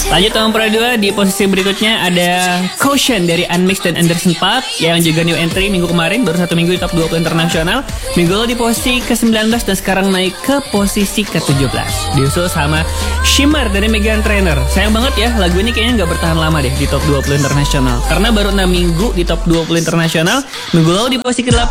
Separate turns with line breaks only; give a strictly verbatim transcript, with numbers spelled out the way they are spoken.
Lanjut nomor dua, di posisi berikutnya ada Caution dari Unmixed dan Anderson .Paak yang juga new entry minggu kemarin, baru satu minggu di top dua puluh internasional. Minggu lalu di posisi ke sembilan belas dan sekarang naik ke posisi ke tujuh belas. Diusul sama Shimmer dari Meghan Trainor. Sayang banget ya, lagu ini kayaknya nggak bertahan lama deh di top dua puluh internasional karena baru enam minggu di top dua puluh internasional. Minggu lalu di posisi ke delapan